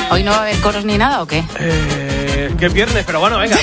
¿Hoy no va a haber coros ni nada o qué? Que es viernes, pero bueno, venga.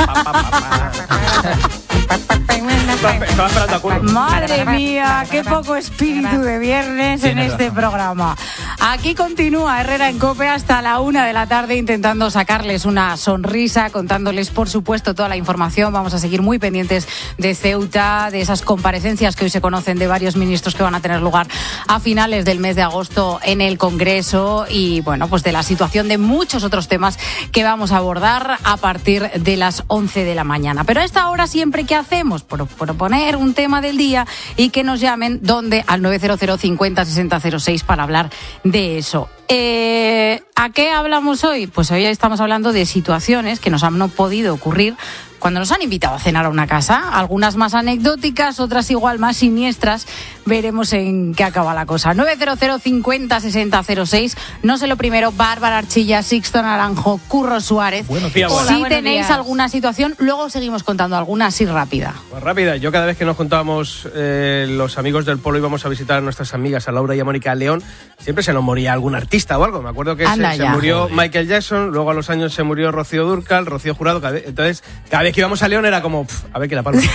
Estaba esperando a Curro. Madre mía, qué poco espíritu de viernes en este programa. Aquí continúa Herrera en COPE hasta la 1 p.m, intentando sacarles una sonrisa, contándoles, por supuesto, toda la información. Vamos a seguir muy pendientes de Ceuta, de esas comparecencias que hoy se conocen de varios ministros que van a tener lugar a finales del mes de agosto en el Congreso y, bueno, pues de la situación de muchos otros temas que vamos a abordar a partir de las 11 de la mañana. Pero a esta hora siempre, ¿qué hacemos? Proponer un tema del día y que nos llamen, ¿dónde? Al 900 50 60 06 para hablar de eso. ¿A qué hablamos hoy? Pues hoy estamos hablando de situaciones que nos han podido ocurrir cuando nos han invitado a cenar a una casa, algunas más anecdóticas, otras igual más siniestras. Veremos en qué acaba la cosa. 900 50 60 06. No sé lo primero, Bárbara Archilla, Sixto Naranjo, Curro Suárez. Buenos días. Hola, si tenéis alguna situación, luego seguimos contando alguna así rápida. Pues rápida. Yo cada vez que nos juntábamos los amigos del Polo íbamos a visitar a nuestras amigas, a Laura y a Mónica León, siempre se nos moría algún artista o algo. Me acuerdo que se murió Michael Jackson, luego a los años se murió Rocío Dúrcal, Rocío Jurado. Entonces, cada vez que íbamos a León era como, a ver qué la palma.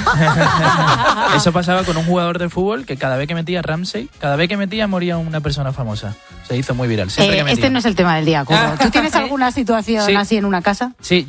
Eso pasaba con un jugador de fútbol que cada vez que metía Ramsey, cada vez que metía moría una persona famosa. Se hizo muy viral. Este no es el tema del día, Curro. ¿Tú tienes alguna situación así en una casa? Sí,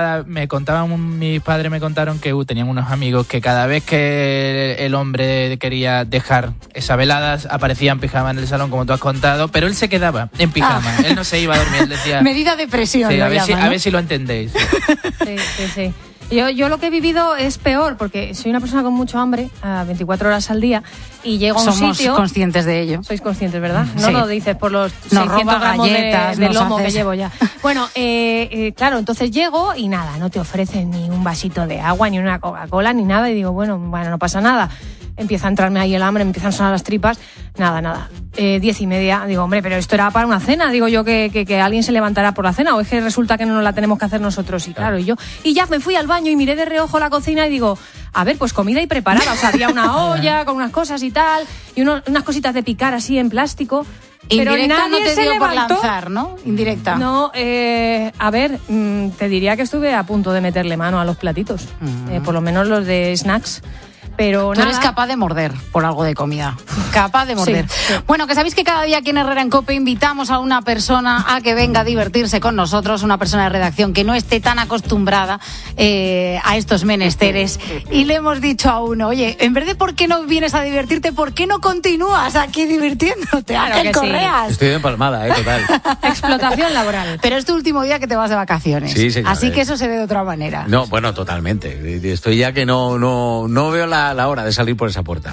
mis padres me contaron que tenían unos amigos que cada vez que el hombre quería dejar esas veladas aparecía en pijama en el salón, como tú has contado, pero él se quedaba en pijama. Él no se iba a dormir, él decía... Medida de presión. Sí, a ver si lo entendéis. Sí. Yo lo que he vivido es peor, porque soy una persona con mucho hambre, 24 horas al día, y llego a un sitio... Somos conscientes de ello. Sois conscientes, ¿verdad? No sí. lo dices por los nos 600 gramos galletas, de lomo haces... que llevo ya. Bueno, claro, entonces llego y nada, no te ofrecen ni un vasito de agua, ni una Coca-Cola, ni nada, y digo, bueno, no pasa nada. Empieza a entrarme ahí el hambre, me empiezan a sonar las tripas, nada. 10:30, digo, hombre, pero esto era para una cena, digo yo que alguien se levantará por la cena, o es que resulta que no nos la tenemos que hacer nosotros, y claro, y ya me fui al baño y miré de reojo la cocina y digo, a ver, pues comida y preparada, o sea, había una olla con unas cosas y tal, y unas cositas de picar así en plástico. Pero indirecta no te se dio levantó. Por lanzar, ¿no? Indirecta. No, a ver, te diría que estuve a punto de meterle mano a los platitos, por lo menos los de snacks. Pero tú eres capaz de morder por algo de comida. Capaz de morder. Sí. Bueno, que sabéis que cada día aquí en Herrera en COPE invitamos a una persona a que venga a divertirse con nosotros, una persona de redacción que no esté tan acostumbrada a estos menesteres. Y le hemos dicho a uno, oye, en vez de ¿por qué no vienes a divertirte? ¿Por qué no continúas aquí divirtiéndote? Claro Ángel Correas. Estoy de empalmada, total. Explotación laboral. Pero es tu último día que te vas de vacaciones. Sí, señor. Así que eso se ve de otra manera. No, bueno, totalmente. Estoy ya que no veo la hora de salir por esa puerta.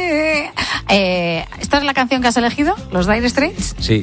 ¿Esta es la canción que has elegido? ¿Los Dire Straits? Sí.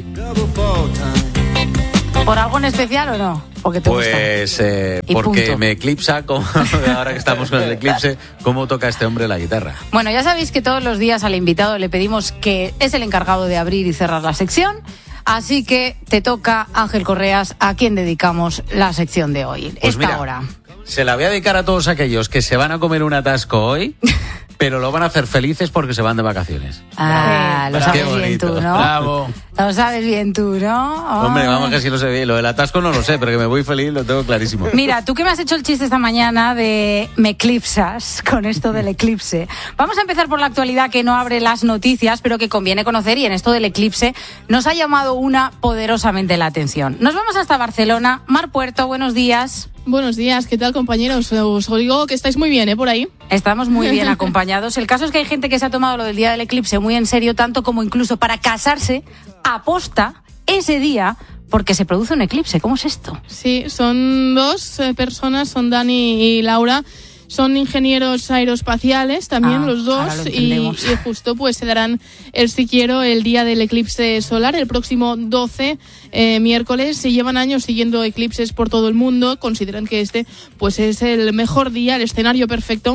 ¿Por algo en especial o no? Porque te gusta. Porque punto. me eclipsa, ahora que estamos con el eclipse, cómo toca este hombre la guitarra. Bueno, ya sabéis que todos los días al invitado le pedimos que es el encargado de abrir y cerrar la sección. Así que te toca, Ángel Correas, a quien dedicamos la sección de hoy. Pues esta mira, hora. Se la voy a dedicar a todos aquellos que se van a comer un atasco hoy, pero lo van a hacer felices porque se van de vacaciones. Lo sabes bien tú, ¿no? Bravo. Lo sabes bien tú, ¿no? Hombre, vamos que sí lo sé bien. Lo del atasco no lo sé, pero que me voy feliz lo tengo clarísimo. Mira, tú que me has hecho el chiste esta mañana de me eclipsas con esto del eclipse. Vamos a empezar por la actualidad que no abre las noticias, pero que conviene conocer, y en esto del eclipse nos ha llamado una poderosamente la atención. Nos vamos hasta Barcelona. Mar Puerto, buenos días. Buenos días, ¿qué tal, compañeros? Os digo que estáis muy bien, por ahí. Estamos muy bien acompañados. El caso es que hay gente que se ha tomado lo del día del eclipse muy en serio, tanto como incluso para casarse aposta ese día porque se produce un eclipse. ¿Cómo es esto? Sí, son dos personas, son Dani y Laura. Son ingenieros aeroespaciales también los dos, y justo pues se darán el siquiero el día del eclipse solar, el próximo 12, miércoles. Se llevan años siguiendo eclipses por todo el mundo, consideran que este pues es el mejor día, el escenario perfecto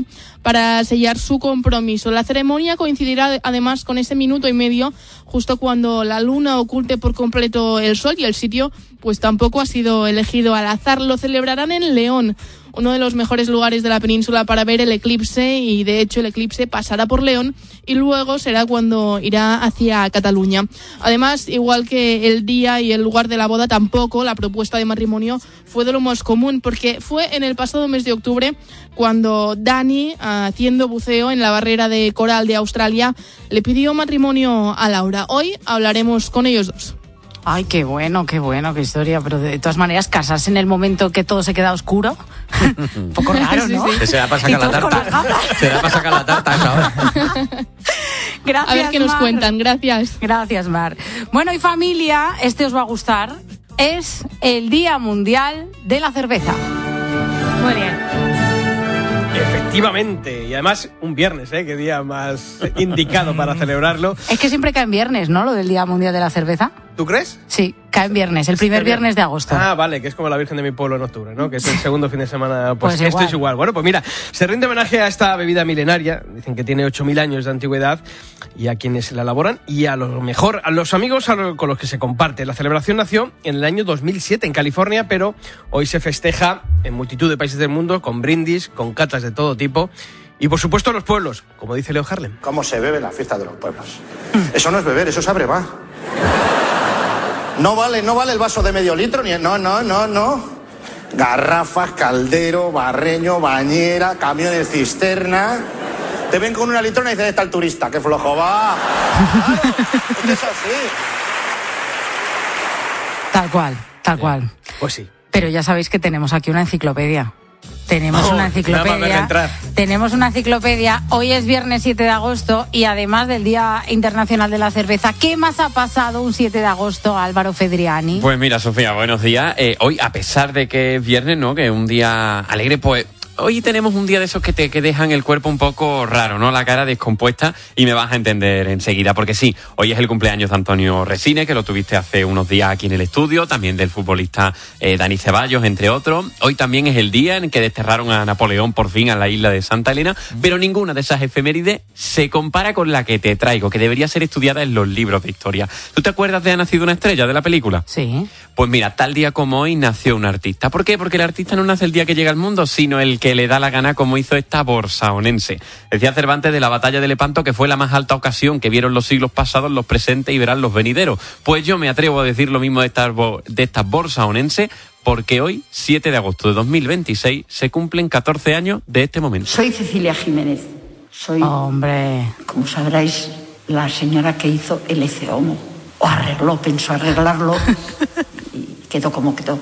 para sellar su compromiso. La ceremonia coincidirá además con ese minuto y medio justo cuando la luna oculte por completo el sol, y el sitio pues tampoco ha sido elegido al azar. Lo celebrarán en León, uno de los mejores lugares de la península para ver el eclipse, y de hecho el eclipse pasará por León y luego será cuando irá hacia Cataluña. Además, igual que el día y el lugar de la boda, tampoco la propuesta de matrimonio fue de lo más común, porque fue en el pasado mes de octubre cuando Dani, haciendo buceo en la barrera de coral de Australia, le pidió matrimonio a Laura. Hoy hablaremos con ellos dos. Ay, qué bueno, qué historia. Pero de todas maneras, casarse en el momento que todo se queda oscuro, un poco raro, ¿no? Sí. Se da para sacar la tarta. Se da para sacar la tarta ahora. Gracias, a ver qué nos Mar. cuentan. Gracias. Gracias, Mar. Bueno, y familia, este os va a gustar. Es el Día Mundial de la Cerveza. Muy bien. Efectivamente, y además un viernes, qué día más indicado para celebrarlo. Es que siempre cae en viernes, ¿no? Lo del Día Mundial de la Cerveza. ¿Tú crees? Sí, cae en viernes, el primer viernes de agosto. Ah, vale, que es como la Virgen de mi pueblo en octubre, ¿no? Que es el segundo fin de semana. Pues esto igual. es igual. Bueno, pues mira, se rinde homenaje a esta bebida milenaria, dicen que tiene 8.000 años de antigüedad, y a quienes la elaboran, y a lo mejor a los amigos con los que se comparte. La celebración nació en el año 2007 en California, pero hoy se festeja en multitud de países del mundo, con brindis, con catas de todo tipo, y por supuesto en los pueblos, como dice Leo Harlem. ¿Cómo se bebe la fiesta de los pueblos? Eso no es beber, eso es abrevá. No vale el vaso de medio litro, ni no. Garrafas, caldero, barreño, bañera, camiones cisterna. Te ven con una litrona y dices, está el turista, qué flojo va. Claro, es que es así. Tal cual. Pues sí. Pero ya sabéis que tenemos aquí una enciclopedia. Tenemos una enciclopedia. Hoy es viernes 7 de agosto y además del Día Internacional de la Cerveza, ¿qué más ha pasado un 7 de agosto, Álvaro Fedriani? Pues mira, Sofía, buenos días. Hoy, a pesar de que es viernes, ¿no? Que es un día alegre, pues hoy tenemos un día de esos que dejan el cuerpo un poco raro, ¿no? La cara descompuesta, y me vas a entender enseguida, porque sí, hoy es el cumpleaños de Antonio Resines, que lo tuviste hace unos días aquí en el estudio, también del futbolista Dani Ceballos, entre otros. Hoy también es el día en que desterraron a Napoleón por fin a la isla de Santa Elena, pero ninguna de esas efemérides se compara con la que te traigo, que debería ser estudiada en los libros de historia. ¿Tú te acuerdas de Ha nacido una estrella, de la película? Sí. Pues mira, tal día como hoy nació un artista. ¿Por qué? Porque el artista no nace el día que llega al mundo, sino el que le da la gana, como hizo esta borsaonense. Decía Cervantes de la batalla de Lepanto que fue la más alta ocasión que vieron los siglos pasados, los presentes y verán los venideros. Pues yo me atrevo a decir lo mismo de esta borsaonense, porque hoy, 7 de agosto de 2026, se cumplen 14 años de este momento. Soy Cecilia Jiménez. Soy, como sabréis, la señora que hizo el Eceomo. O pensó arreglarlo y quedó como quedó.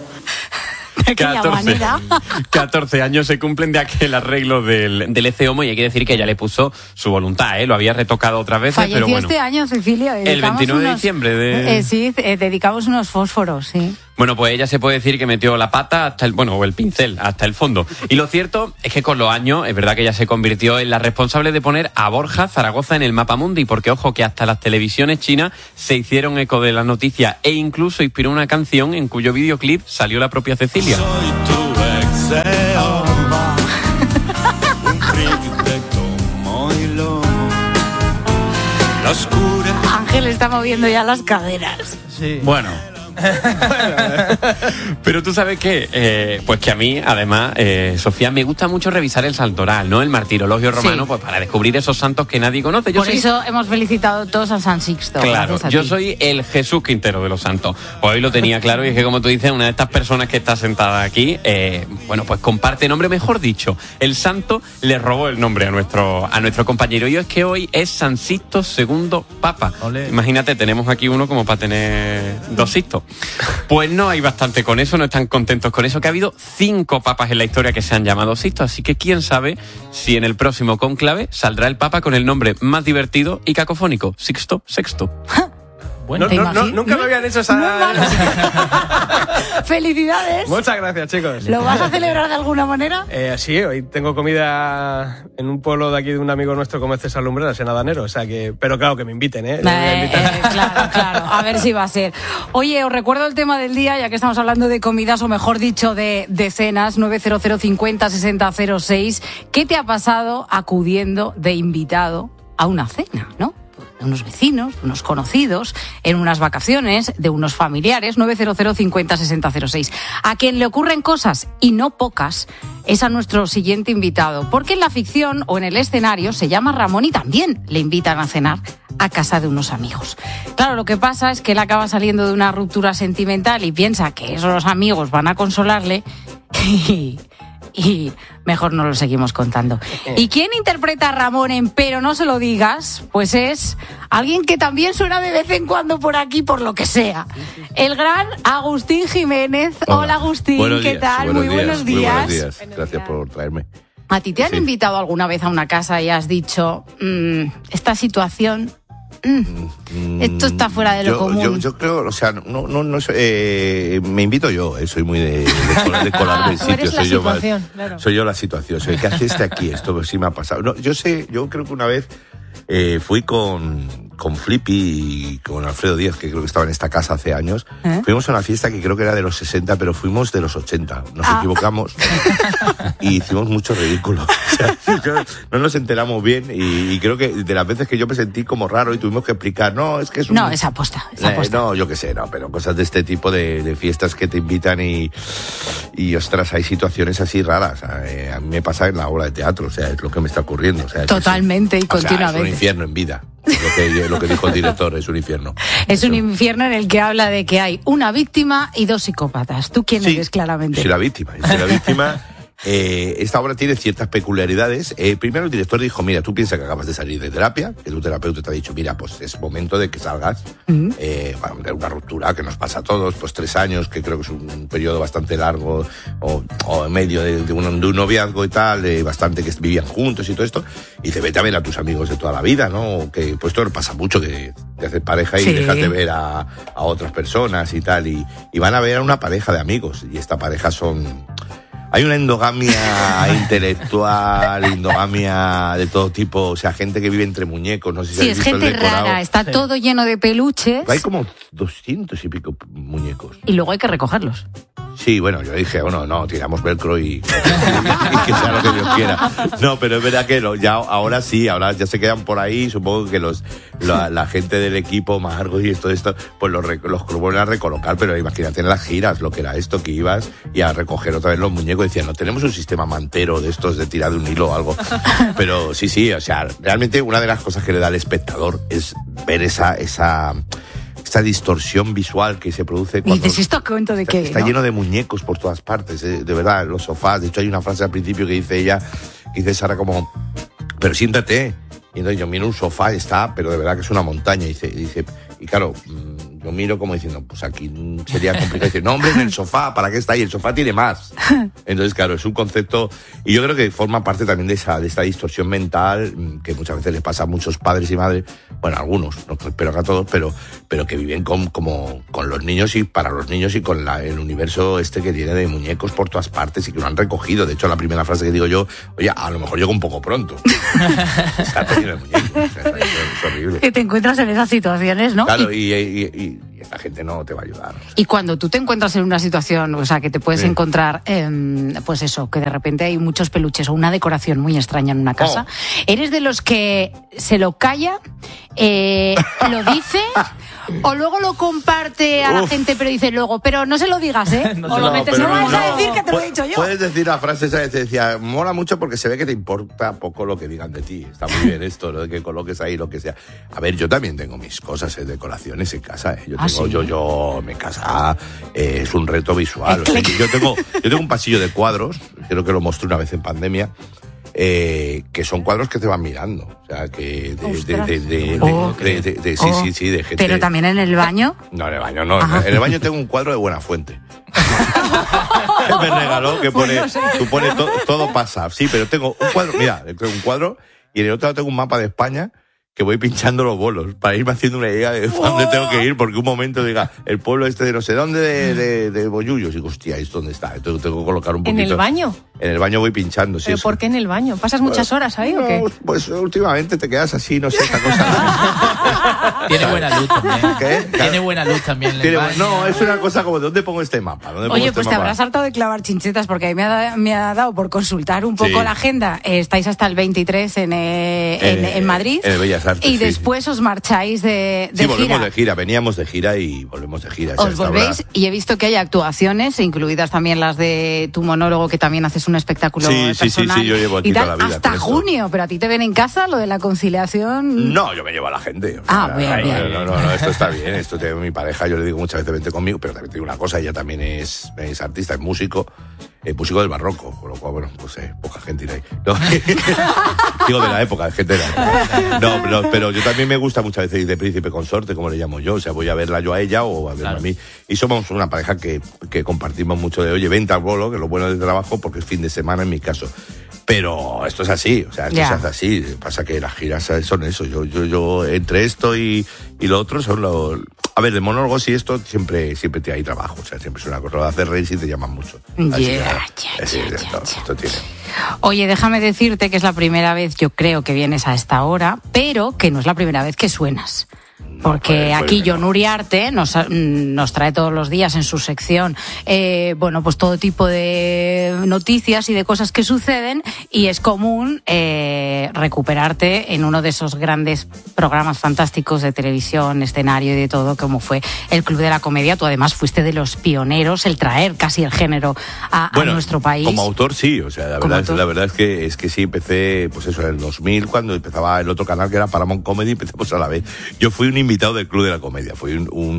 14 años se cumplen de aquel arreglo del Eceomo, y hay que decir que ella le puso su voluntad, lo había retocado otras veces. Falleció, pero bueno, este año, Cecilia. El 29 de diciembre. Sí, dedicamos unos fósforos, sí. Bueno, pues ella se puede decir que metió la pata hasta o el pincel hasta el fondo. Y lo cierto es que con los años, es verdad que ella se convirtió en la responsable de poner a Borja Zaragoza en el mapa mundi, porque ojo que hasta las televisiones chinas se hicieron eco de la noticia, e incluso inspiró una canción en cuyo videoclip salió la propia Cecilia. Soy tu Eceomo, un príncipe como hilo, la oscura. Ángel está moviendo ya las caderas. Sí. Bueno. Pero tú sabes que, pues que a mí, además, Sofía, me gusta mucho revisar el santoral, ¿no? El martirologio romano, pues para descubrir esos santos que nadie conoce. Por eso hemos felicitado todos a San Sixto. Claro, yo soy el Jesús Quintero de los santos. Pues hoy lo tenía claro, y es que, como tú dices, una de estas personas que está sentada aquí, pues comparte nombre, mejor dicho. El santo le robó el nombre a nuestro compañero. Y es que hoy es San Sixto II Papa. Olé. Imagínate, tenemos aquí uno como para tener 2 Sixtos. Pues no hay bastante con eso, no están contentos con eso, que ha habido 5 papas en la historia que se han llamado Sixto, así que quién sabe si en el próximo cónclave saldrá el papa con el nombre más divertido y cacofónico, Sixto Sexto. Bueno, nunca me habían hecho esa... ¡Felicidades! Muchas gracias, chicos. ¿Lo vas a celebrar de alguna manera? Sí, hoy tengo comida en un pueblo de aquí de un amigo nuestro como es César Lumbreras, en Adanero. O sea que, pero claro, que me inviten, ¿eh? Claro. A ver si va a ser. Oye, os recuerdo el tema del día, ya que estamos hablando de comidas, o mejor dicho, de cenas, 900 50 60 06. ¿Qué te ha pasado acudiendo de invitado a una cena, no? De unos vecinos, de unos conocidos, en unas vacaciones, de unos familiares, 900 50 60 06. A quien le ocurren cosas, y no pocas, es a nuestro siguiente invitado, porque en la ficción o en el escenario se llama Ramón y también le invitan a cenar a casa de unos amigos. Claro, lo que pasa es que él acaba saliendo de una ruptura sentimental y piensa que esos amigos van a consolarle y mejor no lo seguimos contando. ¿Y quién interpreta a Ramón en Pero no se lo digas? Pues es alguien que también suena de vez en cuando por aquí, por lo que sea. El gran Agustín Jiménez. Hola Agustín, ¿qué tal? Muy buenos días. Muy buenos días, gracias por traerme. ¿A ti te han invitado alguna vez a una casa y has dicho, esta situación... esto está fuera de lo común? Yo creo, o sea, no me invito yo, soy muy de colarme en sitios. Soy yo la situación. Soy, ¿qué haces aquí? Esto sí me ha pasado. No, yo creo que una vez fui con Flippy y con Alfredo Díaz, que creo que estaba en esta casa hace años. Fuimos a una fiesta que creo que era de los 60, pero fuimos de los 80. Nos equivocamos y hicimos mucho ridículo. O sea, no nos enteramos bien y creo que de las veces que yo me sentí como raro y tuvimos que explicar, no, es que es un... No, es aposta. No, yo qué sé, no, pero cosas de este tipo de fiestas que te invitan y ostras, hay situaciones así raras. A mí me pasa en la obra de teatro, o sea, es lo que me está ocurriendo. O sea, totalmente y continuamente. Es un infierno en vida. Lo que dijo el director, es un infierno. Es un infierno en el que habla de que hay una víctima y dos psicópatas. ¿Tú quién eres claramente? Soy la víctima. Esta obra tiene ciertas peculiaridades. Primero el director dijo, mira, tú piensas que acabas de salir de terapia, que tu terapeuta te ha dicho, mira, pues es momento de que salgas de una ruptura que nos pasa a todos, pues 3 años, que creo que es un periodo bastante largo, o en medio de un noviazgo y tal, bastante que vivían juntos y todo esto, y dice, vete a ver a tus amigos de toda la vida, ¿no? Que pues esto pasa mucho, que te haces pareja y dejas de ver a otras personas y tal, y van a ver a una pareja de amigos, y esta pareja hay una endogamia intelectual, endogamia de todo tipo, o sea, gente que vive entre muñecos, no sé si habéis visto el decorado. Sí, es gente rara, está todo lleno de peluches. Hay como 200 y pico muñecos. Y luego hay que recogerlos. Sí, bueno, yo dije, bueno, no, tiramos velcro y que sea lo que Dios quiera. No, pero es verdad que ahora ya se quedan por ahí, supongo que la gente del equipo, Margo y todo esto, pues los vuelven a recolocar, pero imagínate en las giras lo que era esto, que ibas y a recoger otra vez los muñecos, decían, no tenemos un sistema mantero de estos de tirar de un hilo o algo. Pero sí, o sea, realmente una de las cosas que le da al espectador es ver esa distorsión visual que se produce cuando... Y dices, ¿esto cuento de qué? Está lleno de muñecos por todas partes, de verdad, los sofás. De hecho, hay una frase al principio que dice ella, que dice Sara como, pero siéntate. Y entonces yo miro un sofá, pero de verdad que es una montaña. Y dice, y claro, yo miro como diciendo, pues aquí sería complicado. Dice, no, hombre, en el sofá, ¿para qué está ahí? El sofá tiene más. Entonces, claro, es un concepto, y yo creo que forma parte también de esta distorsión mental que muchas veces les pasa a muchos padres y madres, bueno, algunos, no espero que a todos, pero que viven con los niños y para los niños y con el universo este que tiene de muñecos por todas partes y que lo han recogido. De hecho, la primera frase que digo yo, oye, a lo mejor llego un poco pronto. Está todo lleno de muñecos, o sea, es horrible. Que te encuentras en esas situaciones, ¿no? Claro, y esta gente no te va a ayudar. Y cuando tú te encuentras en una situación, o sea, que te puedes encontrar, pues eso, que de repente hay muchos peluches o una decoración muy extraña en una casa, ¿eres de los que se lo calla, lo dice, o luego lo comparte a la gente, pero dice luego, pero no se lo digas, ¿eh? No vas a decir que te lo he dicho yo. Puedes decir la frase esa que te decía, mola mucho porque se ve que te importa poco lo que digan de ti. Está muy bien esto, ¿no? De que coloques ahí lo que sea. A ver, yo también tengo mis cosas, decoraciones en casa, ¿eh? Yo mi casa es un reto visual. O sea, yo tengo un pasillo de cuadros, creo que lo mostré una vez en pandemia, que son cuadros que te van mirando, o sea, que sí, de gente. Pero también en el baño. No, en el baño no. Ajá. En el baño tengo un cuadro de Buenafuente. Que me regaló, que pone, tú pones todo pasa. Sí, pero tengo un cuadro, mira, tengo un cuadro y en el otro lado tengo un mapa de España que voy pinchando los bolos para irme haciendo una idea de dónde tengo que ir, porque un momento diga, el pueblo este de no sé dónde, de Bollullos, y digo, hostia, ¿esto dónde está? Entonces tengo que colocar un poquito. ¿En el baño? En el baño voy pinchando, sí. ¿Pero por qué en el baño? ¿Pasas muchas horas ahí o qué? Pues últimamente te quedas así, no sé, esta cosa. Tiene buena luz también. ¿Qué? Tiene buena luz también. No, es una cosa como, ¿dónde pongo este mapa? Oye, pues te habrás hartado de clavar chinchetas, porque ahí me ha dado por consultar un poco la agenda. Estáis hasta el 23 en Madrid. En el Bellas Artes, y después os marcháis de gira. Sí, volvemos de gira. Veníamos de gira y volvemos de gira. Os volvéis y he visto que hay actuaciones, incluidas también las de tu monólogo, que también haces un espectáculo personal. Sí, yo llevo aquí toda la vida. Hasta junio, pero a ti te ven en casa lo de la conciliación. No, yo me llevo a la gente. O sea, bien. No, esto está bien. Esto tiene mi pareja, yo le digo muchas veces vente conmigo, pero también te digo una cosa, ella también es artista, es músico del barroco, con lo cual, bueno, pues poca gente irá ahí. No, digo de la época, de gente de la época. No, pero yo también me gusta muchas veces ir de príncipe consorte, como le llamo yo, o sea, voy a verla yo a ella o a verla a mí. Y somos una pareja que compartimos mucho de, oye, vente al bolo, que es lo bueno del trabajo, porque es fin de semana en mi caso. Pero esto es así, o sea, esto se hace así. Pasa que las giras son eso. Yo entre esto y lo otro son los... A ver, de monólogos y esto siempre te hay trabajo. O sea, siempre es una cosa de hacer reír si te llaman mucho. Esto tiene... Oye, déjame decirte que es la primera vez, yo creo, que vienes a esta hora, pero que no es la primera vez que suenas. Porque aquí Jon Uriarte nos trae todos los días en su sección pues todo tipo de noticias y de cosas que suceden, y es común recuperarte en uno de esos grandes programas fantásticos de televisión, escenario y de todo, como fue el Club de la Comedia. Tú además fuiste de los pioneros, el traer casi el género a nuestro país. Como autor sí, o sea, la verdad es que sí, empecé pues eso en el 2000, cuando empezaba el otro canal que era Paramount Comedy, empezamos a la vez. Yo fui un invitado del Club de la Comedia, fui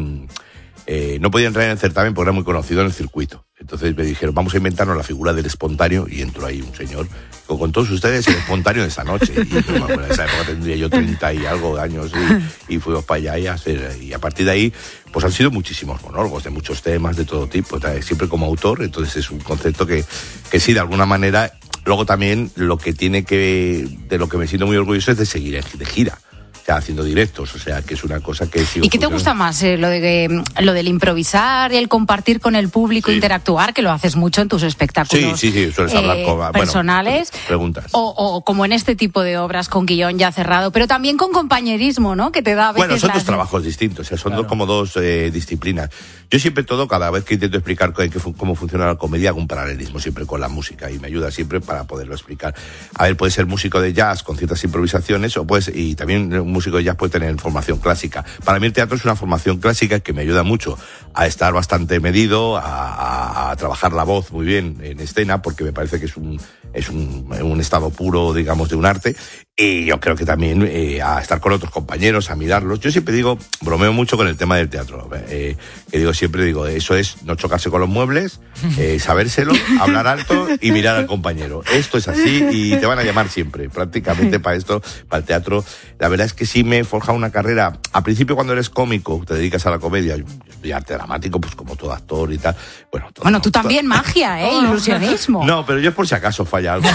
no podía entrar en el certamen porque era muy conocido en el circuito. Entonces me dijeron, vamos a inventarnos la figura del espontáneo, y entró ahí un señor con todos ustedes el espontáneo de esta noche. Y bueno, en esa época tendría yo 30 y algo de años y fuimos para allá y a partir de ahí pues han sido muchísimos monólogos de muchos temas, de todo tipo, siempre como autor. Entonces es un concepto que sí, de alguna manera. Luego también lo que de lo que me siento muy orgulloso es de seguir de gira. Haciendo directos, o sea, que es una cosa que sigo. ¿Y qué te gusta más? Lo del improvisar y el compartir con el público, interactuar, que lo haces mucho en tus espectáculos. Sí, sueles hablar con personales. Preguntas. O como en este tipo de obras con guión ya cerrado, pero también con compañerismo, ¿no? Que te da a veces. Bueno, son dos trabajos distintos, o sea, son como dos disciplinas. Yo siempre cada vez que intento explicar cómo funciona la comedia, hago un paralelismo siempre con la música y me ayuda siempre para poderlo explicar. A ver, puedes ser músico de jazz con ciertas improvisaciones y también un músico de jazz puede tener formación clásica. Para mí el teatro es una formación clásica que me ayuda mucho a estar bastante medido, a trabajar la voz muy bien en escena, porque me parece que es un estado puro, digamos, de un arte. Y yo creo que también a estar con otros compañeros, a mirarlos. Yo siempre bromeo mucho con el tema del teatro. Siempre digo, eso es no chocarse con los muebles, sabérselo, hablar alto y mirar al compañero. Esto es así y te van a llamar siempre, prácticamente para esto, para el teatro. La verdad es que sí me he forjado una carrera. Al principio, cuando eres cómico, te dedicas a la comedia, yo estudié arte dramático, pues como todo actor y tal. Bueno, tú también magia, ilusionismo. No, pero yo por si acaso falla algo.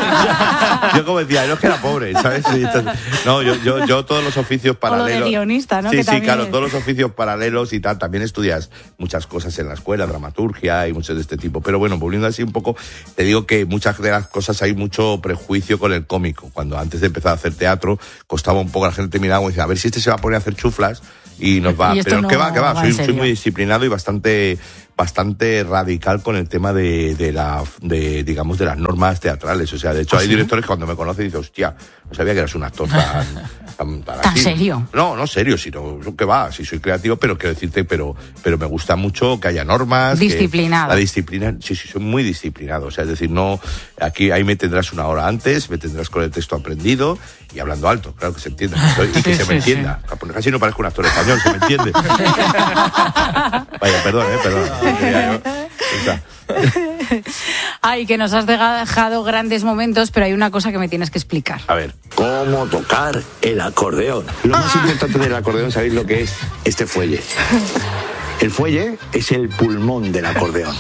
Yo como decía, no es que era pobre, ¿sabes? No, yo todos los oficios paralelos. O lo de guionista, ¿no? Sí, claro, todos los oficios paralelos y tal. También estudias muchas cosas en la escuela, dramaturgia y muchos de este tipo. Pero bueno, volviendo así un poco, te digo que muchas de las cosas hay mucho prejuicio con el cómico. Cuando antes de empezar a hacer teatro, costaba un poco, la gente miraba y decía, a ver si este se va a poner a hacer chuflas y nos va. Pero no, ¿qué va? Soy muy disciplinado y bastante radical con el tema digamos, de las normas teatrales. O sea, de hecho, hay directores que cuando me conocen dicen, hostia, no sabía que eras un actor ¿Tan serio? No serio, sino que va, sí soy creativo, pero quiero decirte, pero me gusta mucho que haya normas. Disciplinado. La disciplina, sí, soy muy disciplinado. O sea, es decir, ahí me tendrás una hora antes, me tendrás con el texto aprendido y hablando alto, claro que se entienda. Y que se me entienda. Porque casi no parezco un actor español, se me entiende. Vaya, perdón. Ay, que nos has dejado grandes momentos, pero hay una cosa que me tienes que explicar. A ver. ¿Cómo tocar el acordeón? Lo más importante del acordeón, ¿sabéis lo que es? Este fuelle. El fuelle es el pulmón del acordeón.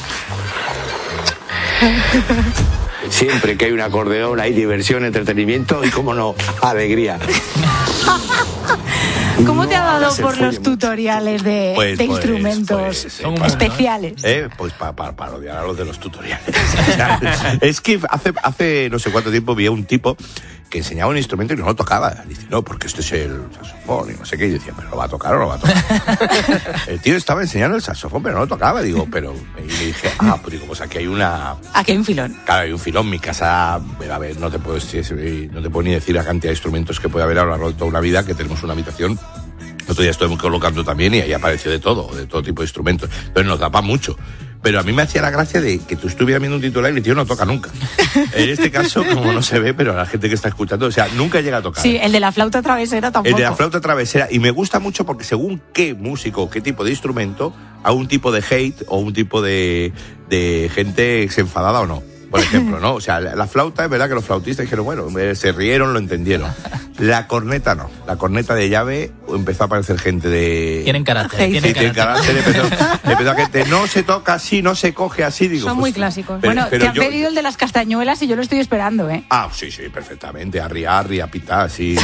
Siempre que hay un acordeón hay diversión, entretenimiento y, cómo no, alegría. ¿Cómo te ha dado por los tutoriales de instrumentos especiales? Pues para odiar a los de los tutoriales. Es que hace no sé cuánto tiempo vi a un tipo que enseñaba un instrumento y no lo tocaba. Dice, no, porque este es el saxofón y no sé qué. Y decía, ¿pero lo va a tocar o no lo va a tocar? El tío estaba enseñando el saxofón, pero no lo tocaba. Y le dije, pues digo, pues aquí hay una... Aquí hay un filón. Claro, hay un filón. Mi casa, a ver, no te puedo ni decir la cantidad de instrumentos que puede haber a lo largo de toda una vida, que tenemos una habitación. El otro día estoy colocando también y ahí apareció de todo tipo de instrumentos. Entonces nos tapa mucho. Pero a mí me hacía la gracia de que tú estuvieras viendo un titular y el tío no toca nunca. En este caso, como no se ve, pero a la gente que está escuchando, o sea, nunca llega a tocar. Sí, el de la flauta travesera tampoco. El de la flauta travesera. Y me gusta mucho porque según qué músico, qué tipo de instrumento, a un tipo de hate o un tipo de gente se enfadada o no. Por ejemplo, ¿no? O sea, la flauta, es verdad que los flautistas dijeron, bueno, se rieron, lo entendieron. La corneta no. La corneta de llave empezó a aparecer gente de... Tienen carácter. Tienen carácter. Empezó a gente, no se toca así, no se coge así. Digo, son muy clásicos. Pero te han pedido el de las castañuelas y yo lo estoy esperando, ¿eh? Sí, perfectamente. Arri, a pitar, sí. O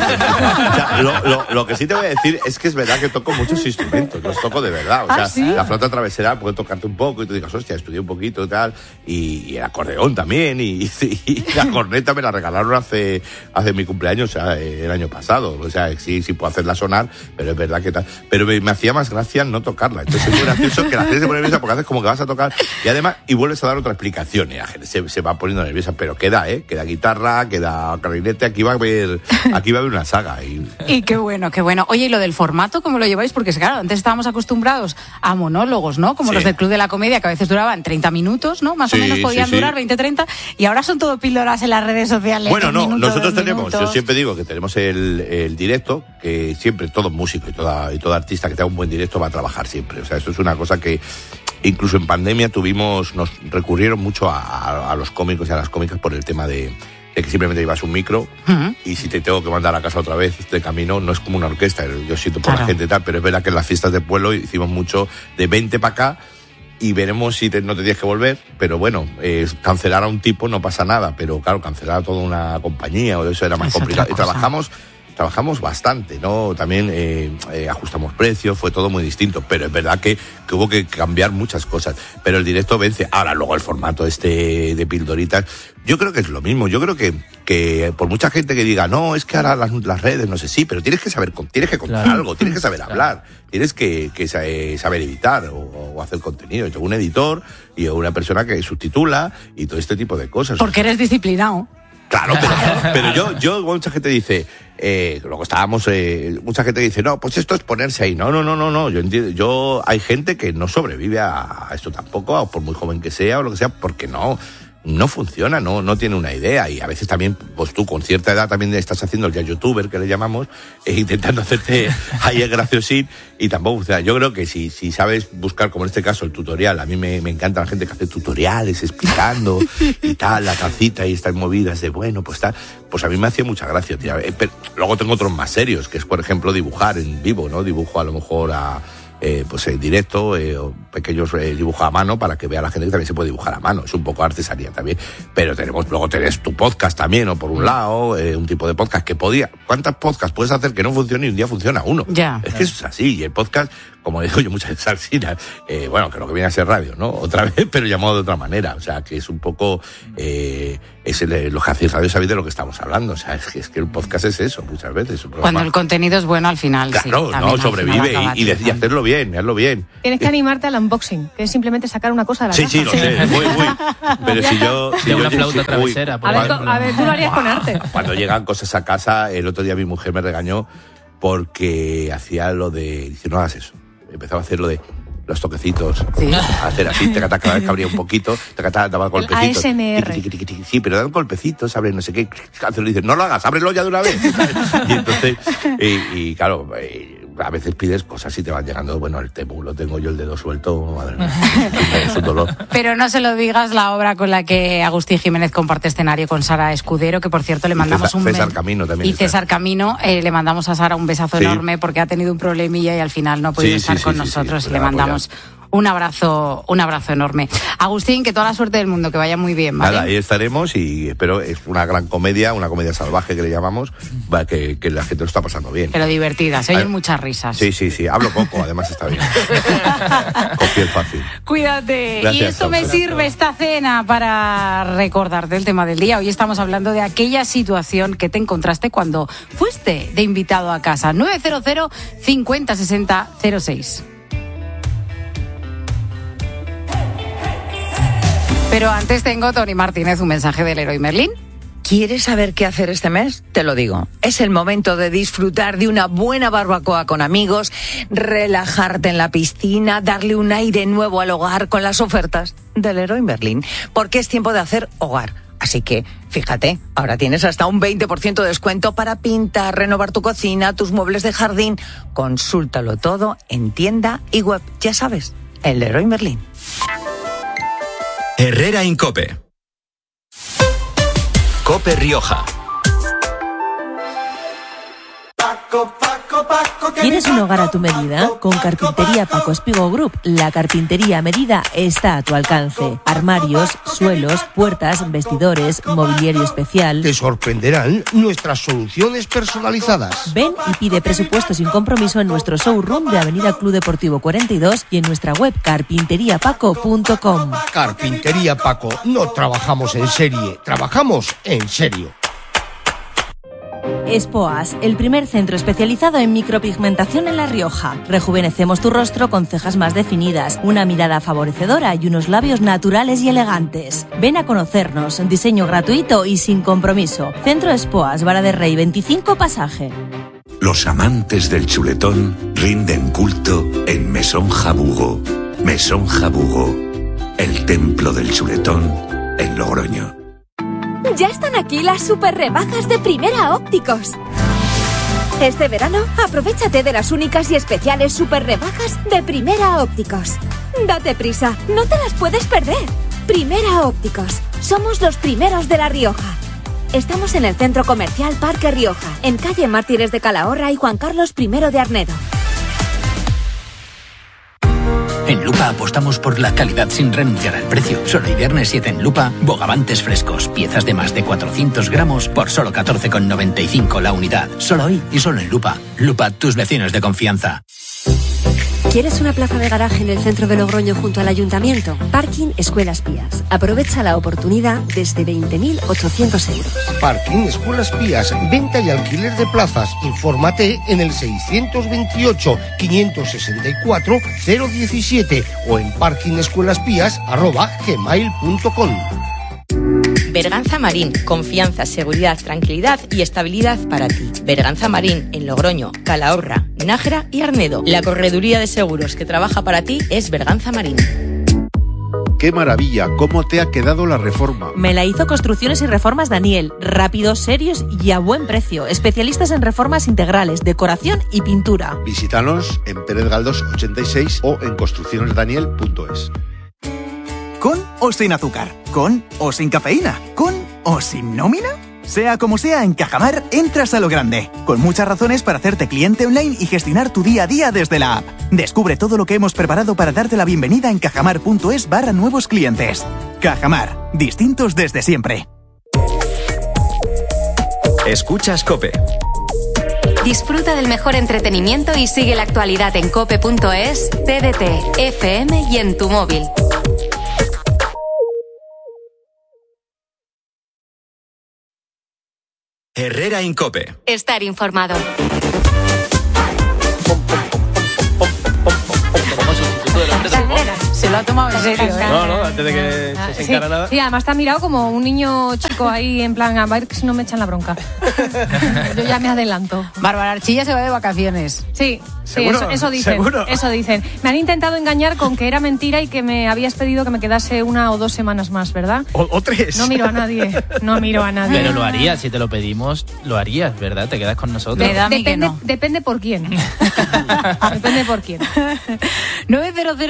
sea, lo que sí te voy a decir es que es verdad que toco muchos instrumentos. Los toco de verdad. O sea, ¿sí? La flauta travesera puede tocarte un poco y tú digas, hostia, estudié un poquito y tal. Y el acordeón también. Y la corneta me la regalaron hace mi cumpleaños, o sea, el año pasado. O sea, sí puedo hacerla sonar, pero es verdad que tal. Pero me hacía más gracia no tocarla. Entonces es muy gracioso que la gente se pone nerviosa porque haces como que vas a tocar y además vuelves a dar otra explicación y la gente se va poniendo nerviosa, pero queda guitarra, queda clarinete, aquí va a haber una saga. Y qué bueno, qué bueno. Oye, ¿y lo del formato cómo lo lleváis? Porque claro, antes estábamos acostumbrados a monólogos, ¿no? Como los del Club de la Comedia, que a veces duraban 30 minutos, ¿no? Más o menos podían durar 20-30, y ahora son todo píldoras en las redes sociales. Bueno, no, nosotros tenemos, yo siempre digo que tenemos el directo, que siempre todo músico y todo artista que tenga un buen directo va a trabajar siempre. O sea, esto es una cosa que incluso en pandemia nos recurrieron mucho a los cómicos y a las cómicas por el tema de que simplemente llevas un micro y si te tengo que mandar a casa otra vez de camino, no es como una orquesta, yo siento por la gente y tal, pero es verdad que en las fiestas de pueblo hicimos mucho de 20 para acá y veremos si no te tienes que volver, pero bueno, cancelar a un tipo no pasa nada, pero claro, cancelar a toda una compañía o eso era más complicado. Y trabajamos bastante, ¿no? También ajustamos precios, fue todo muy distinto, pero es verdad que hubo que cambiar muchas cosas. Pero el directo vence. Ahora, luego el formato de pildoritas, yo creo que es lo mismo. Yo creo que por mucha gente que diga, no, es que ahora las redes, no sé, sí, pero tienes que saber, tienes que contar algo, tienes que saber hablar, tienes que saber editar o hacer contenido. Yo tengo un editor y una persona que subtitula y todo este tipo de cosas. Porque eres disciplinado. Claro, pero yo mucha gente dice, luego estábamos, mucha gente dice, no, pues esto es ponerse ahí. No, yo entiendo, hay gente que no sobrevive a esto tampoco, o por muy joven que sea o lo que sea, porque no funciona, no tiene una idea. Y a veces también, pues tú con cierta edad también estás haciendo el ya youtuber, que le llamamos, intentando hacerte ahí el graciosín, y tampoco funciona. Yo creo que si sabes buscar, como en este caso, el tutorial, a mí me encanta la gente que hace tutoriales explicando y tal, la tacita y estas movidas de bueno, pues tal, pues a mí me hacía mucha gracia, tío. Pero luego tengo otros más serios, que es, por ejemplo, dibujar en vivo, ¿no? Dibujo a lo mejor pues en directo, pequeños dibujos a mano para que vea la gente que también se puede dibujar a mano. Es un poco artesanía también. Pero luego tenés tu podcast también, ¿no? Por un lado, un tipo de podcast que ¿cuántas podcasts puedes hacer que no funcione y un día funciona uno? Ya. Es que eso es así. Y el podcast, como digo yo muchas veces al final, bueno, que lo que viene a ser radio, ¿no? Otra vez, pero llamado de otra manera. O sea, que es un poco, lo que hacéis radio, sabéis de lo que estamos hablando. O sea, es que el podcast es eso, muchas veces. Cuando el contenido es bueno al final, claro, sí. No, sobrevive y hacerlo bien, hazlo bien. Tienes que animarte al unboxing, que es simplemente sacar una cosa de la caja. Sí, lo sé, muy. Pero si yo una flauta travesera. A ver, tú lo harías con arte. Cuando llegan cosas a casa, el otro día mi mujer me regañó porque hacía lo de... Dice, no hagas eso. Empezaba a hacer lo de los toquecitos. Sí. A hacer así, cada vez que abría un poquito, daba golpecitos. ASMR. Sí, pero dan golpecitos, abre no sé qué. Le dices, no lo hagas, ábrelo ya de una vez. Y entonces, y claro, a veces pides cosas y te van llegando, bueno, el temu, lo tengo yo el dedo suelto, madre mía, es un dolor. Pero no se lo digas la obra con la que Agustín Jiménez comparte escenario con Sara Escudero, que por cierto le mandamos César Camino también. Y César Camino, le mandamos a Sara un besazo enorme porque ha tenido un problemilla y al final no ha podido estar con nosotros y le mandamos Un abrazo enorme. Agustín, que toda la suerte del mundo, que vaya muy bien, ¿vale? Nada, ahí estaremos y espero, es una gran comedia, una comedia salvaje que le llamamos, que la gente lo está pasando bien. Pero divertida, se oyen muchas risas. Sí, hablo poco, además está bien. Con piel fácil. Cuídate. Gracias, y esto me sirve, esta cena, para recordarte el tema del día. Hoy estamos hablando de aquella situación que te encontraste cuando fuiste de invitado a casa. 900 50 60 06. Pero antes tengo, Tony Martínez, un mensaje del Leroy Merlin. ¿Quieres saber qué hacer este mes? Te lo digo. Es el momento de disfrutar de una buena barbacoa con amigos, relajarte en la piscina, darle un aire nuevo al hogar con las ofertas del Leroy Merlin. Porque es tiempo de hacer hogar. Así que, fíjate, ahora tienes hasta un 20% de descuento para pintar, renovar tu cocina, tus muebles de jardín. Consúltalo todo en tienda y web. Ya sabes, el Leroy Merlin. Herrera en COPE. COPE Rioja. ¿Quieres un hogar a tu medida? Con Carpintería Paco Espigo Group, la carpintería a medida está a tu alcance. Armarios, suelos, puertas, vestidores, mobiliario especial. Te sorprenderán nuestras soluciones personalizadas. Ven y pide presupuesto sin compromiso en nuestro showroom de Avenida Club Deportivo 42 y en nuestra web carpinteriapaco.com. Carpintería Paco, no trabajamos en serie, trabajamos en serio. Espoas, el primer centro especializado en micropigmentación en La Rioja. Rejuvenecemos tu rostro con cejas más definidas, una mirada favorecedora y unos labios naturales y elegantes. Ven a conocernos, diseño gratuito y sin compromiso. Centro Espoas, Vara de Rey 25 Pasaje. Los amantes del chuletón rinden culto en Mesón Jabugo. Mesón Jabugo, el templo del chuletón en Logroño. Ya están aquí las super rebajas de Primera Ópticos. Este verano, aprovéchate de las únicas y especiales super rebajas de Primera Ópticos. Date prisa, no te las puedes perder. Primera Ópticos, somos los primeros de La Rioja. Estamos en el Centro Comercial Parque Rioja, en calle Mártires de Calahorra y Juan Carlos I de Arnedo. En Lupa apostamos por la calidad sin renunciar al precio. Solo el viernes 7 en Lupa, bogavantes frescos, piezas de más de 400 gramos por solo 14,95 la unidad. Solo hoy y solo en Lupa. Lupa, tus vecinos de confianza. ¿Quieres una plaza de garaje en el centro de Logroño junto al ayuntamiento? Parking Escuelas Pías. Aprovecha la oportunidad desde 20.800 euros. Parking Escuelas Pías, venta y alquiler de plazas. Infórmate en el 628-564-017 o en parkingescuelaspías@gmail.com. Berganza Marín, confianza, seguridad, tranquilidad y estabilidad para ti. Berganza Marín, en Logroño, Calahorra, Nájera y Arnedo. La correduría de seguros que trabaja para ti es Berganza Marín. ¡Qué maravilla! ¿Cómo te ha quedado la reforma? Me la hizo Construcciones y Reformas Daniel. Rápidos, serios y a buen precio. Especialistas en reformas integrales, decoración y pintura. Visítanos en Pérez Galdós 86 o en construccionesdaniel.es. ¿Con o sin azúcar? ¿Con o sin cafeína? ¿Con o sin nómina? Sea como sea, en Cajamar entras a lo grande, con muchas razones para hacerte cliente online y gestionar tu día a día desde la app. Descubre todo lo que hemos preparado para darte la bienvenida en cajamar.es/nuevos clientes. Cajamar, distintos desde siempre. Escuchas COPE. Disfruta del mejor entretenimiento y sigue la actualidad en cope.es, TDT, FM y en tu móvil. Herrera en COPE. Estar informado. Se lo ha tomado en serio, ¿eh? No, antes de que se encara nada. Sí, además te ha mirado como un niño chico ahí, en plan, a ver si no me echan la bronca. Yo ya me adelanto. Bárbara Archilla se va de vacaciones. Sí, ¿Seguro? Eso dicen. ¿Seguro? Eso dicen. Me han intentado engañar con que era mentira y que me habías pedido que me quedase 1 o 2 semanas más, ¿verdad? O 3. No miro a nadie. Pero lo harías, si te lo pedimos, lo harías, ¿verdad? Te quedas con nosotros. Depende por quién. Depende por quién. 900 50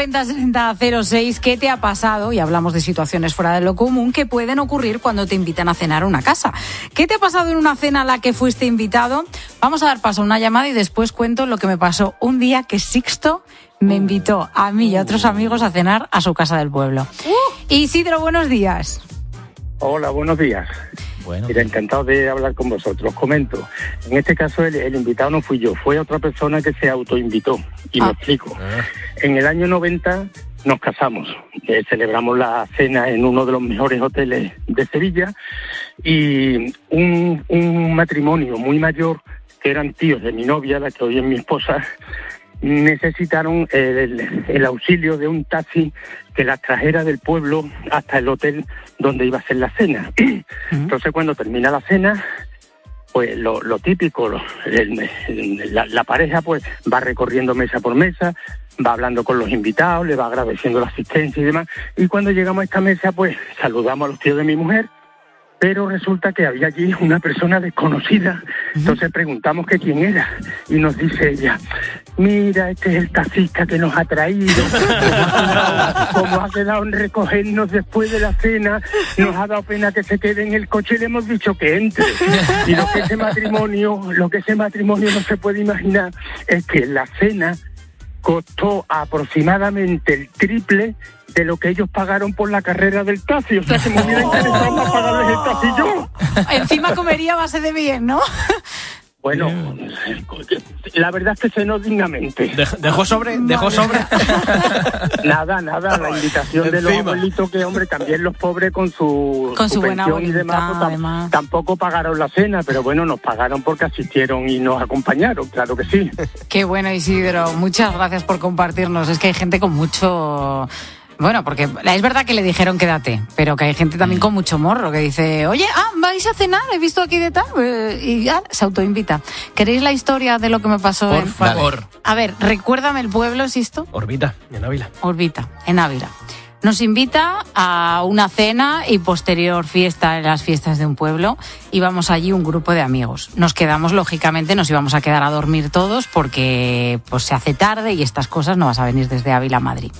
609-50-60-06, ¿qué te ha pasado? Y hablamos de situaciones fuera de lo común que pueden ocurrir cuando te invitan a cenar a una casa. ¿Qué te ha pasado en una cena a la que fuiste invitado? Vamos a dar paso a una llamada y después cuento lo que me pasó un día que Sixto me invitó a mí y a otros amigos a cenar a su casa del pueblo. Isidro, buenos días. Hola, buenos días. Mira, encantado de hablar con vosotros. Comento, en este caso el invitado no fui yo, fue otra persona que se autoinvitó. Y me explico. En el año 90 nos casamos, celebramos la cena en uno de los mejores hoteles de Sevilla y un matrimonio muy mayor, que eran tíos de mi novia, la que hoy es mi esposa, necesitaron el auxilio de un taxi que las trajera del pueblo hasta el hotel donde iba a ser la cena. Entonces, cuando termina la cena, pues lo típico, la pareja pues va recorriendo mesa por mesa, va hablando con los invitados, le va agradeciendo la asistencia y demás, y cuando llegamos a esta mesa, pues saludamos a los tíos de mi mujer, pero resulta que había allí una persona desconocida. Entonces preguntamos que quién era y nos dice ella: mira, este es el taxista que nos ha traído, como ha quedado en recogernos después de la cena, nos ha dado pena que se quede en el coche y le hemos dicho que entre. Y lo que ese matrimonio no se puede imaginar es que la cena costó aproximadamente el triple de lo que ellos pagaron por la carrera del taxi. O sea, que me hubiera interesado más pagarles el taxi yo. Encima comería a base de bien, ¿no? Bueno, la verdad es que cenó dignamente. ¿Dejó sobre? Nada, la invitación de los abuelitos, que hombre, también los pobres con su buena pensión y demás, pues, además. Tampoco pagaron la cena, pero bueno, nos pagaron porque asistieron y nos acompañaron, claro que sí. Qué bueno, Isidro, muchas gracias por compartirnos. Es que hay gente con mucho... Bueno, porque es verdad que le dijeron quédate, pero que hay gente también con mucho morro que dice, oye, ¿vais a cenar? He visto aquí de tal, y ya se autoinvita. ¿Queréis la historia de lo que me pasó? Por favor. A ver, recuérdame el pueblo, Sisto. Orbita, en Ávila. En Ávila. Nos invita a una cena y posterior fiesta en las fiestas de un pueblo. Íbamos allí un grupo de amigos. Nos quedamos, lógicamente, nos íbamos a quedar a dormir todos porque pues se hace tarde y estas cosas no vas a venir desde Ávila a Madrid.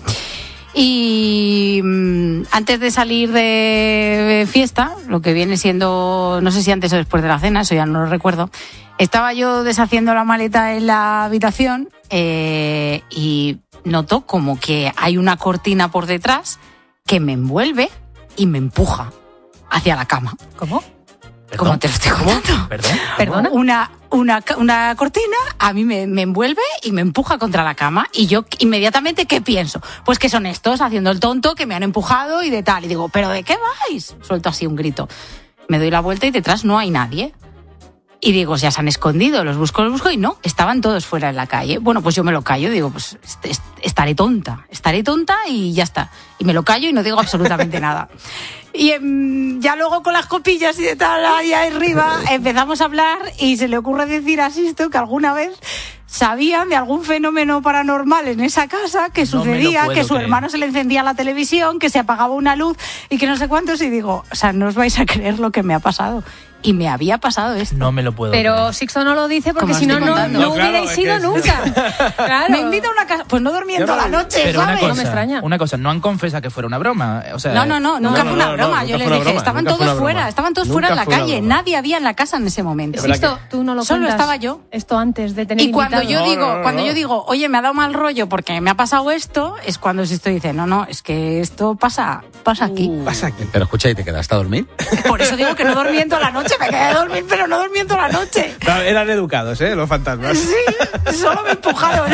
Y antes de salir de fiesta, lo que viene siendo, no sé si antes o después de la cena, eso ya no lo recuerdo, estaba yo deshaciendo la maleta en la habitación y noto como que hay una cortina por detrás que me envuelve y me empuja hacia la cama. ¿Cómo? ¿Cómo te lo estoy contando? ¿Perdona? Una cortina a mí me envuelve y me empuja contra la cama y yo inmediatamente, ¿qué pienso? Pues que son estos haciendo el tonto, que me han empujado y de tal. Y digo, ¿pero de qué vais? Suelto así un grito. Me doy la vuelta y detrás no hay nadie. Y digo, ya se han escondido, los busco y no, estaban todos fuera en la calle. Bueno, pues yo me lo callo, digo, pues estaré tonta y ya está. Y me lo callo y no digo absolutamente nada. Y ya luego con las copillas y de tal ahí arriba empezamos a hablar y se le ocurre decir a Sisto que alguna vez sabían de algún fenómeno paranormal en esa casa que sucedía, que su hermano se le encendía la televisión, que se apagaba una luz y que no sé cuántos, y digo, o sea, no os vais a creer lo que me ha pasado. Y me había pasado esto. No me lo puedo Pero creer. Sixto no lo dice porque si no hubierais ido nunca. Claro. Me invita a una casa, pues no durmiendo la noche, pero ¿sabes? No me extraña. Una cosa, no han confesado que fuera una broma. O sea, No, nunca fue una broma. Yo les dije, estaban todos fuera en la calle. Nadie había en la casa en ese momento. Sixto, tú no lo Solo cuentas. estaba yo. Esto antes de tener Y cuando invitado. yo digo, oye, me ha dado mal rollo porque me ha pasado esto, es cuando Sisto dice, no, es que esto pasa aquí. Pasa aquí. Pero escucha, ¿y te quedaste a dormir? Por eso digo que no dormí en toda la noche, me quedé a dormir, pero no dormí en toda la noche. Eran educados, los fantasmas. Sí, solo me empujaron.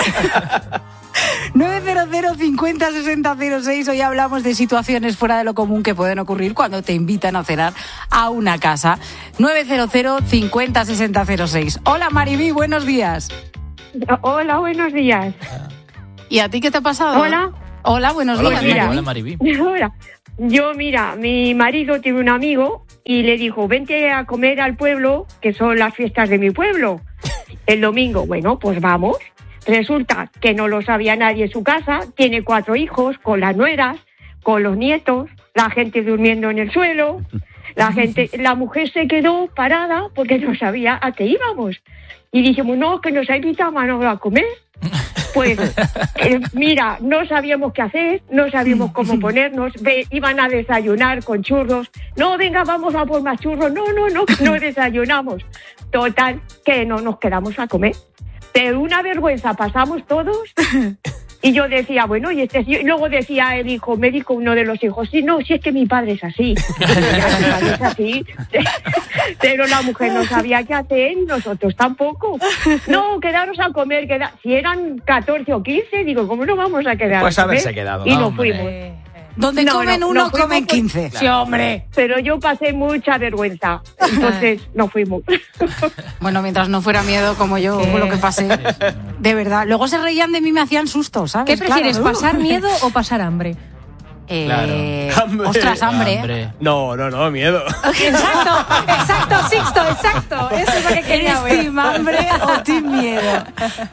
900 50 60 06. Hoy hablamos de situaciones fuera de lo común que pueden ocurrir cuando te invitan a cenar a una casa. 900 50 60 06. Hola Maribí, buenos días. Hola, buenos días. ¿Y a ti qué te ha pasado? Hola, buenos días. Hola Maribí. Hola. Yo, mira, mi marido tiene un amigo y le dijo, vente a comer al pueblo, que son las fiestas de mi pueblo, el domingo. Bueno, pues vamos. Resulta que no lo sabía nadie en su casa, tiene 4 hijos, con las nueras, con los nietos, la gente durmiendo en el suelo, la mujer se quedó parada porque no sabía a qué íbamos. Y dijimos, no, que nos ha invitado a Manolo a comer. Pues, mira, no sabíamos qué hacer, no sabíamos cómo ponernos, iban a desayunar con churros. No, venga, vamos a por más churros. No desayunamos. Total, que no nos quedamos a comer. Pero una vergüenza, pasamos todos. Y yo decía, bueno, y luego decía el hijo, me dijo uno de los hijos, sí, no, si es que mi padre es así. Ya, mi padre es así. Pero la mujer no sabía qué hacer y nosotros tampoco. No, quedaros a comer. Si eran 14 o 15, digo, ¿cómo no vamos a quedar pues a comer? haberse quedado. Y nos fuimos. Donde comen uno, comen 15. Sí, hombre. Pero yo pasé mucha vergüenza. Entonces, no fuimos. Bueno, mientras no fuera miedo, como yo, lo que pasé. De verdad. Luego se reían de mí, me hacían susto, ¿sabes? ¿Qué prefieres, pasar miedo o pasar hambre? Hambre. Ostras, hambre. No, miedo. Exacto, Sixto, exacto. Eso es lo que quería ver. ¿Team hambre o team miedo?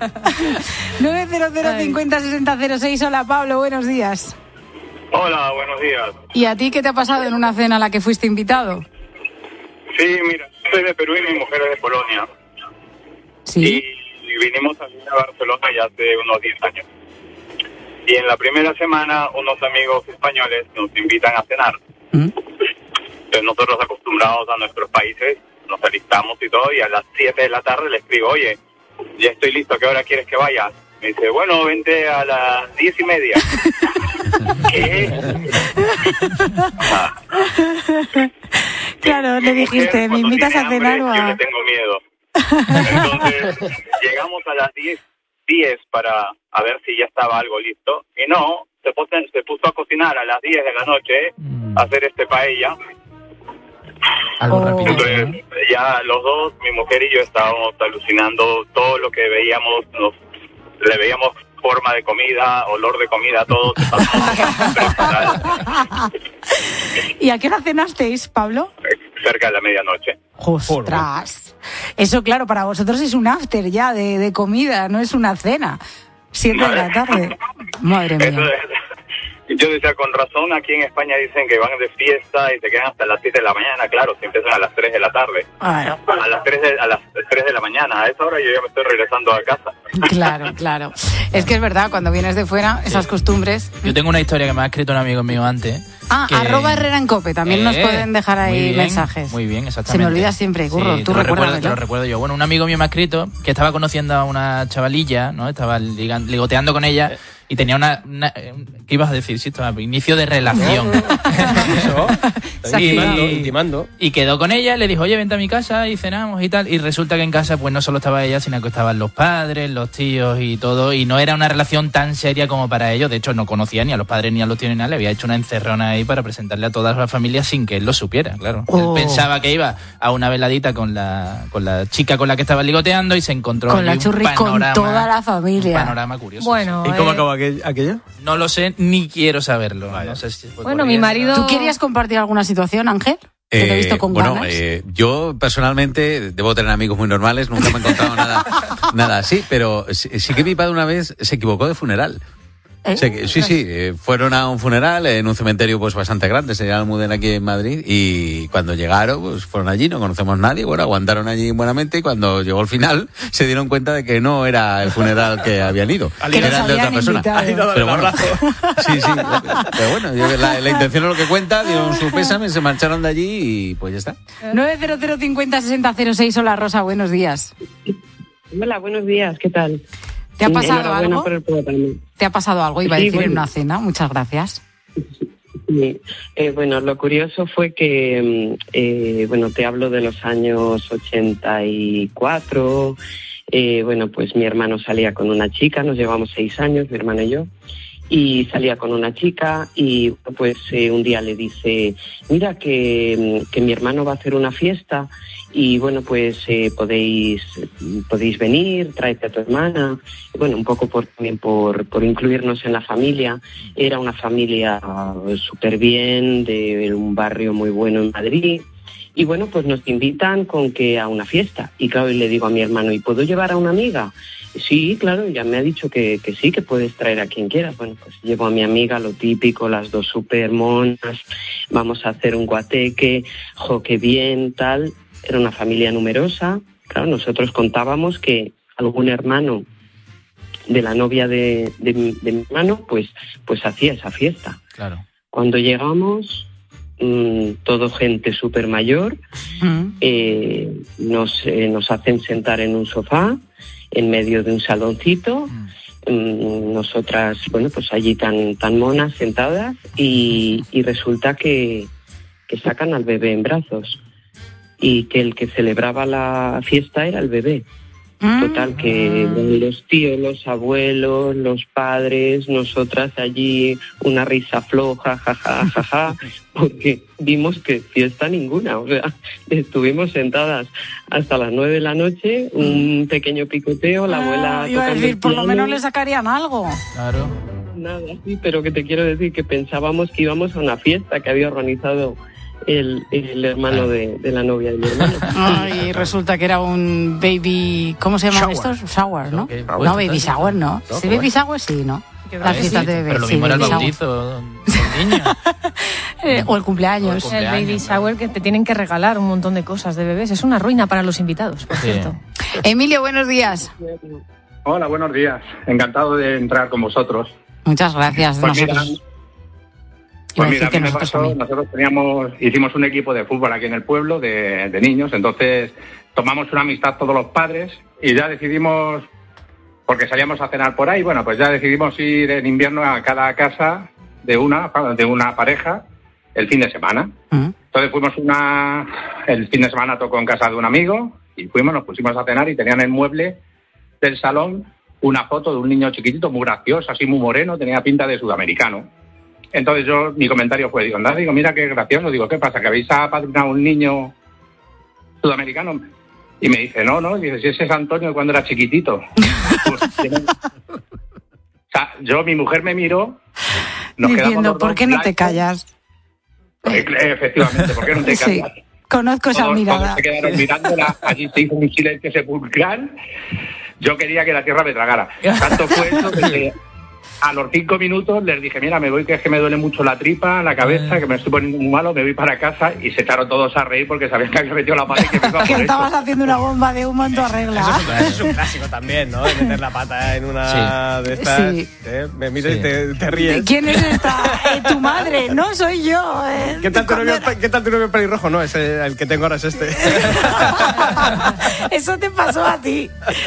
900506006. Hola, Pablo, buenos días. Hola, buenos días. ¿Y a ti qué te ha pasado en una cena a la que fuiste invitado? Sí, mira, soy de Perú y mi mujer es de Polonia. Sí. Y vinimos a Barcelona ya hace unos 10 años. Y en la primera semana unos amigos españoles nos invitan a cenar. Entonces nosotros, acostumbrados a nuestros países, nos alistamos y todo, y a las 7 de la tarde le escribo, oye, ya estoy listo, ¿qué hora quieres que vaya? Me dice, bueno, vente a las 10:30. ¿Qué? Claro, le dijiste, ¿me invitas a cenar o a...? Yo le tengo miedo. Entonces, llegamos a las 10 para a ver si ya estaba algo listo. Y no, se puso a cocinar a las 10 de la noche, a hacer paella. Algo rápido. Entonces, ya los dos, mi mujer y yo, estábamos alucinando todo lo que veíamos, le veíamos forma de comida, olor de comida, todo. ¿Y a qué hora cenasteis, Pablo? Cerca de la medianoche. ¡Ostras! Eso, claro, para vosotros es un after ya de comida, no es una cena. 7 de la tarde. Madre mía. Yo decía, con razón, aquí en España dicen que van de fiesta y se quedan hasta las 7 de la mañana. Claro, si empiezan a las 3 de la tarde. Claro. A las 3 de la mañana. A esa hora yo ya me estoy regresando a casa. Claro. Es que es verdad, cuando vienes de fuera, esas costumbres... Yo tengo una historia que me ha escrito un amigo mío antes. @Herrera en Cope, también nos pueden dejar ahí mensajes. Muy bien, exactamente. Se me olvida siempre, Curro, sí, tú recuérdamelo. Te lo recuerdo yo. Bueno, un amigo mío me ha escrito que estaba conociendo a una chavalilla, ¿no? Estaba ligoteando con ella y tenía ¿qué ibas a decir? Sí, inicio de relación. Eso. Intimando. Y quedó con ella, le dijo, oye, vente a mi casa y cenamos y tal. Y resulta que en casa pues no solo estaba ella, sino que estaban los padres, los tíos y todo. Y no era una relación tan seria como para ellos. De hecho, no conocía ni a los padres ni a los tíos ni nada. Le había hecho una encerrona ahí para presentarle a toda la familia sin que él lo supiera, claro. Él pensaba que iba a una veladita con la chica con la que estaba ligoteando y se encontró con la churri con toda la familia. Un panorama curioso. Bueno, ¿y cómo acabó aquello? No lo sé, ni quiero saberlo. No sé si bueno, mi marido... ¿Tú querías compartir alguna situación, Ángel? Que te he visto con ganas. Yo personalmente debo tener amigos muy normales, nunca me he encontrado nada así, pero sí que mi padre una vez se equivocó de funeral. Sí, fueron a un funeral en un cementerio pues bastante grande, se llama Almudena aquí en Madrid, y cuando llegaron pues fueron allí, no conocemos a nadie, bueno, aguantaron allí buenamente, y cuando llegó el final se dieron cuenta de que no era el funeral que habían ido, que eran de otra persona. Pero bueno, sí, pero bueno, la intención es lo que cuenta, dieron su pésame, se marcharon de allí y pues ya está. 900506006. Hola, Rosa, buenos días. Hola, buenos días, ¿qué tal? ¿Te ha pasado algo? Por el programa. ¿Te ha pasado algo? Iba a decir en una cena. Muchas gracias. Sí. Bueno, lo curioso fue que, te hablo de los años 84. Pues mi hermano salía con una chica, nos llevamos 6 años, mi hermano y yo. Y salía con una chica y pues un día le dice, mira que mi hermano va a hacer una fiesta y bueno, pues podéis venir, tráete a tu hermana. Y, bueno, un poco también por incluirnos en la familia. Era una familia súper bien, de un barrio muy bueno en Madrid. Y bueno, pues nos invitan a una fiesta. Y claro, le digo a mi hermano, ¿y puedo llevar a una amiga? Sí, claro, ya me ha dicho que sí, que puedes traer a quien quieras. Bueno, pues llevo a mi amiga, lo típico, las dos súper monas, vamos a hacer un guateque, qué bien, tal. Era una familia numerosa. Claro, nosotros contábamos que algún hermano la novia de mi hermano, pues hacía esa fiesta. Claro. Cuando llegamos, todo gente súper mayor, nos hacen sentar en un sofá en medio de un saloncito, nosotras, bueno, pues allí tan monas sentadas, y resulta que sacan al bebé en brazos y que el que celebraba la fiesta era el bebé. Total, que los tíos, los abuelos, los padres, nosotras allí una risa floja, jaja, porque vimos que fiesta ninguna. O sea, estuvimos sentadas hasta las 9 de la noche, un pequeño picoteo, la abuela... Iba a decir, por lo menos le sacarían algo. Claro. Nada, sí, pero que te quiero decir que pensábamos que íbamos a una fiesta que había organizado el hermano de la novia de mi hermano. Y resulta que era un baby... ¿Cómo se llaman estos? Shower, ¿no? Okay. No, baby shower, ¿no? Sí, baby shower sí, ¿no? Las fiestas de bebé. Pero lo mismo era el bautizo del niño. O el cumpleaños. El baby shower, que te tienen que regalar un montón de cosas de bebés. Es una ruina para los invitados, por cierto. Emilio, buenos días. Hola, buenos días. Encantado de entrar con vosotros. Muchas gracias. Pues mira, a mí me pasó, nosotros hicimos un equipo de fútbol aquí en el pueblo de niños, entonces tomamos una amistad todos los padres y ya decidimos, porque salíamos a cenar por ahí, bueno, pues ya decidimos ir en invierno a cada casa de una pareja el fin de semana. Entonces fuimos el fin de semana tocó en casa de un amigo y nos pusimos a cenar y tenían en el mueble del salón una foto de un niño chiquitito, muy gracioso, así muy moreno, tenía pinta de sudamericano. Entonces mi comentario fue, digo, mira qué gracioso, digo, ¿qué pasa? ¿Que habéis apadrinado a un niño sudamericano? Y me dice, no, dice, si ese es Antonio cuando era chiquitito. O sea, mi mujer me miró, nos diciendo, ¿por qué no te callas? Efectivamente, ¿por qué no te callas? Sí, conozco esa mirada. Todos se quedaron mirándola, allí se hizo un silencio sepulcral. Yo quería que la tierra me tragara. Tanto fue eso que a los 5 minutos les dije, mira, me voy, que es que me duele mucho la tripa, la cabeza, que me estoy poniendo muy malo, me voy para casa, y se echaron todos a reír porque sabían que había metido la pata y que me iba por que eso. Estabas haciendo una bomba de humo en tu arregla. Eso es un clásico también, ¿no? De meter la pata en una de estas. Sí. Me miras y te ríes. ¿Quién es esta? Tu madre, no soy yo. ¿Qué tal tu novio pelirrojo? No, el que tengo ahora es este. Eso te pasó a ti.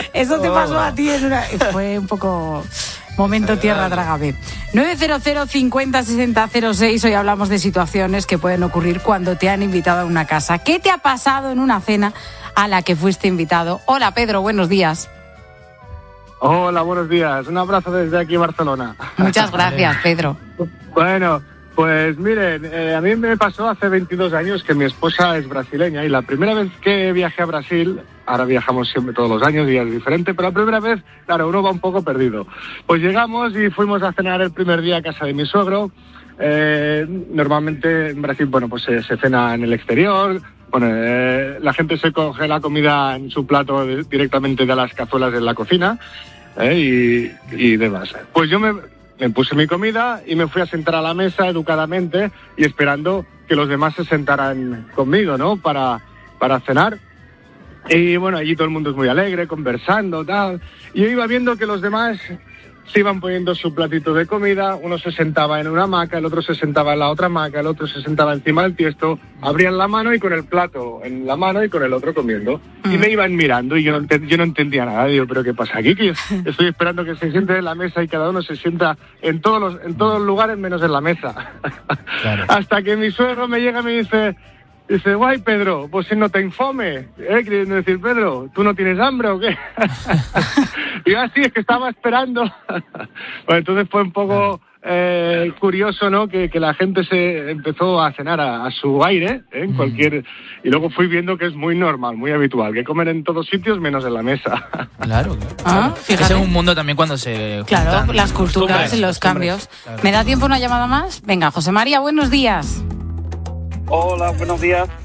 Fue un poco... Momento tierra, trágame. 900 50 60 06. Hoy hablamos de situaciones que pueden ocurrir cuando te han invitado a una casa. ¿Qué te ha pasado en una cena a la que fuiste invitado? Hola, Pedro, buenos días. Hola, buenos días. Un abrazo desde aquí, Barcelona. Muchas gracias, Pedro. Bueno, pues miren, a mí me pasó hace 22 años que mi esposa es brasileña y la primera vez que viajé a Brasil, ahora viajamos siempre todos los años y es diferente, pero la primera vez, claro, uno va un poco perdido. Pues llegamos y fuimos a cenar el primer día a casa de mi suegro. Normalmente en Brasil, bueno, pues se cena en el exterior. Bueno, la gente se coge la comida en su plato directamente de las cazuelas de la cocina y demás. Pues yo me puse mi comida y me fui a sentar a la mesa educadamente y esperando que los demás se sentaran conmigo, ¿no? Para cenar. Y bueno, allí todo el mundo es muy alegre, conversando, tal. Y yo iba viendo que los demás se iban poniendo su platito de comida, uno se sentaba en una hamaca, el otro se sentaba en la otra hamaca, el otro se sentaba encima del tiesto, abrían la mano y con el plato en la mano y con el otro comiendo. Y me iban mirando y yo no entendía nada. Digo, ¿pero qué pasa aquí? Que yo estoy esperando que se sienten en la mesa y cada uno se sienta en todos los lugares menos en la mesa. Claro. Hasta que mi suegro me llega y me dice, guay, Pedro, pues si no te infome. Queriendo decir, Pedro, ¿tú no tienes hambre o qué? Y yo, así es que estaba esperando. Bueno, entonces fue un poco curioso, ¿no? Que la gente se empezó a cenar a su aire, en cualquier... Y luego fui viendo que es muy normal, muy habitual, que comen en todos sitios menos en la mesa. Claro. Fíjate. Ese es un mundo también cuando se juntan. Claro, las culturas y los cambios. Claro. ¿Me da tiempo una llamada más? Venga, José María, buenos días. Hola, buenos días.